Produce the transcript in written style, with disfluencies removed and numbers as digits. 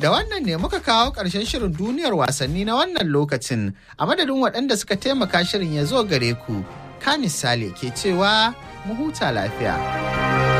Da wannan ne muka kawo ƙarshen shirin duniyar wasanni na wannan lokacin a madadin waɗanda suka taimaka shirin ya zo gare ku. Ka misali ke cewa mu huta lafiya.